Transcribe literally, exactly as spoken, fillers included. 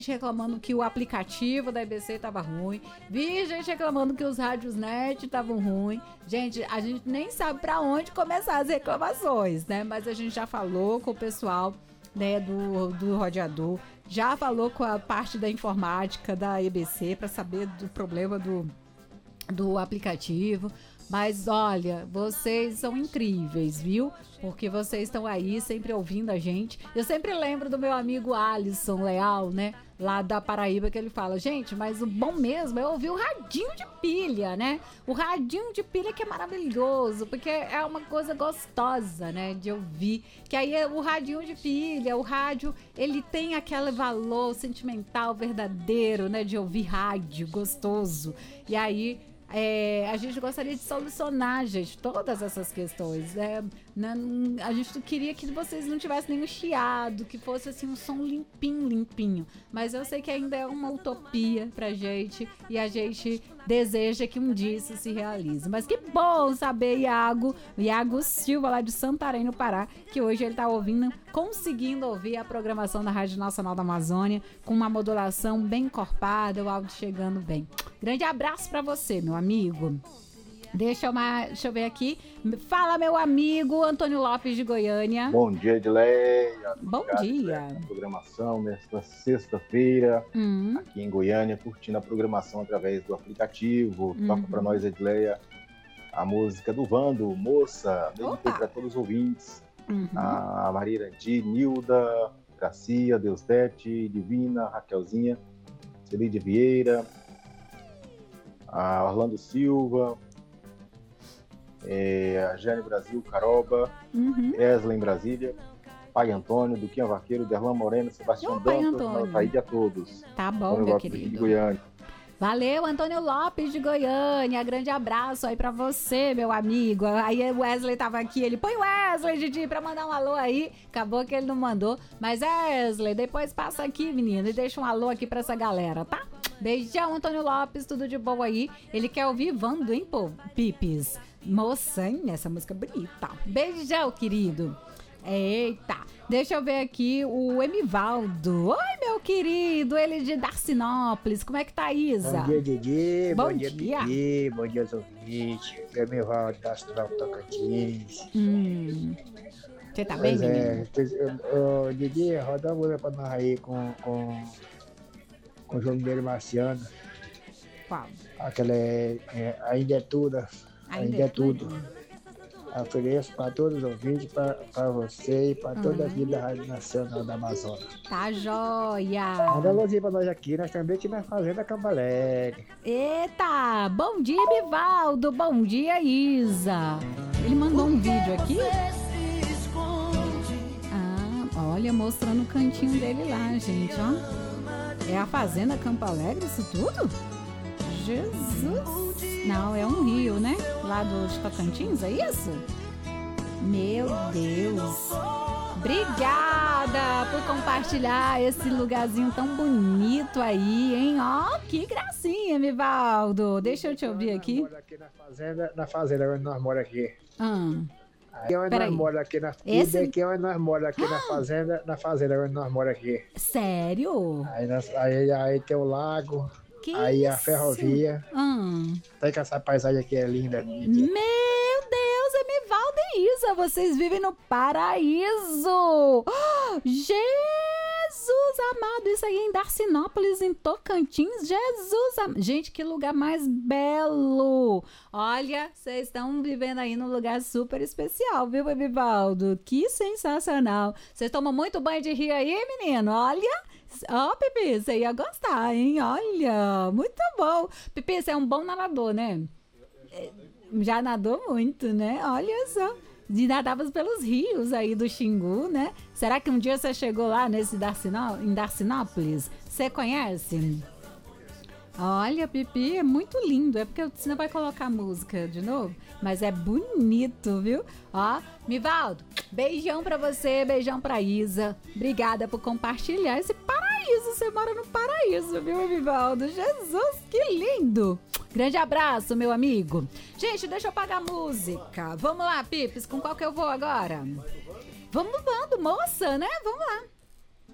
reclamando que o aplicativo da E B C tava ruim, vi gente reclamando que os rádios net estavam ruins. Gente, a gente nem sabe pra onde começar as reclamações, né? Mas a gente já falou com o pessoal, né, do, do rodeador, já falou com a parte da informática da E B C pra saber do problema do, do aplicativo. Mas olha, vocês são incríveis, viu? Porque vocês estão aí sempre ouvindo a gente. Eu sempre lembro do meu amigo Alisson Leal, né? Lá da Paraíba, que ele fala, gente, mas o bom mesmo é ouvir o radinho de pilha, né? O radinho de pilha que é maravilhoso, porque é uma coisa gostosa, né? De ouvir. Que aí é o radinho de pilha, o rádio, ele tem aquele valor sentimental verdadeiro, né? De ouvir rádio gostoso. E aí... É, a gente gostaria de solucionar, gente, todas essas questões. É, né? A gente queria que vocês não tivessem nenhum chiado, que fosse assim um som limpinho, limpinho. Mas eu sei que ainda é uma utopia pra gente e a gente deseja que um dia isso se realize. Mas que bom saber, Iago, Iago Silva, lá de Santarém, no Pará, que hoje ele tá ouvindo, conseguindo ouvir a programação da Rádio Nacional da Amazônia com uma modulação bem encorpada, o áudio chegando bem. Grande abraço pra você, meu amigo. Deixa eu, uma, deixa eu ver aqui. Fala, meu amigo Antônio Lopes de Goiânia. Bom dia, Edileia. Bom dia. A programação nesta sexta-feira, uhum. aqui em Goiânia, curtindo a programação através do aplicativo. Uhum. Toca para nós, Edileia, a música do Vando, Moça. Beijo para todos os ouvintes. Uhum. A Maria Irandi, Nilda, Gracia, Deustete, Divina, Raquelzinha, Celide Vieira, a Orlando Silva, é, a Jane Brasil, Caroba, uhum. Esla em Brasília, Pai Antônio, Duquinha Vaqueiro, Derlan Moreno, Sebastião Dantas, Taíde a todos. Tá bom, Antônio meu Lopes querido. De Goiânia. Valeu, Antônio Lopes de Goiânia. Grande abraço aí pra você, meu amigo. Aí o Wesley tava aqui, ele põe o Wesley, Didi, pra mandar um alô aí. Acabou que ele não mandou. Mas Wesley, depois passa aqui, menino, e deixa um alô aqui pra essa galera, tá? Beijão, Antônio Lopes, tudo de bom aí. Ele quer ouvir Vando, hein, pô? Pipis. Moça, hein? Essa música é bonita. Beijão, querido. Eita, deixa eu ver aqui o Emivaldo. Oi, meu querido, ele de Darcinópolis. Como é que tá, Isa? Bom dia, Didi. Bom, bom dia, dia. Didi. Bom dia aos ouvintes. Emivaldo, Darcinópolis, Tocantins. Hum. Você tá pois bem, é, o Didi, roda a música pra nós aí com, com, com o João Mineiro Marciano. Qual? Aquela é, é Ainda é Tudo. Ainda, Ainda é Tudo. tudo. Ofereço para todos os ouvintes, para você e para toda a vida da Rádio Nacional da Amazônia. Tá joia! Manda um alôzinho para nós aqui, nós também aqui na Fazenda Campo Alegre. Eita! Bom dia, Bivaldo! Bom dia, Isa! Ele mandou um vídeo aqui. Ah, olha, mostrando o cantinho dele lá, gente, ó. É a Fazenda Campo Alegre, isso tudo? Jesus! Não, é um rio, né? Lá dos Tocantins, é isso? Meu Deus! Obrigada por compartilhar esse lugarzinho tão bonito aí, hein? Ó, oh, que gracinha, Mivaldo! Deixa eu te ouvir aqui. Nós aqui na fazenda, na fazenda onde nós moramos aqui. Ah. Aqui é onde nós moramos aqui na Esse... aqui é onde nós moramos aqui na fazenda, na fazenda onde nós moramos aqui. Sério? Aí, nós, aí, aí tem o lago. Que aí isso? A ferrovia. Hum. Tem que essa paisagem aqui é linda. Meu Deus, Emivaldo e Isa, vocês vivem no paraíso. Oh, Jesus amado, isso aí em Darcinópolis, em Tocantins. Jesus amado. Gente, que lugar mais belo. Olha, vocês estão vivendo aí num lugar super especial, viu, Emivaldo? Que sensacional. Vocês tomam muito banho de rio aí, menino? Olha... Ó, oh, Pipi, você ia gostar, hein? Olha, muito bom. Pipi, você é um bom nadador, né? Já nadou muito, né? Olha só. E nadava pelos rios aí do Xingu, né? Será que um dia você chegou lá nesse Darcinó... em Darcinópolis? Você conhece? Olha, Pipi, é muito lindo. É porque você não vai colocar música de novo, mas é bonito, viu? Ó, Mivaldo, beijão pra você, beijão pra Isa. Obrigada por compartilhar esse paraíso. Você mora no paraíso, viu, Mivaldo? Jesus, que lindo. Grande abraço, meu amigo. Gente, deixa eu pagar a música. Vamos lá, Pipes, com qual que eu vou agora? Vamos, vamos, moça, né? Vamos lá.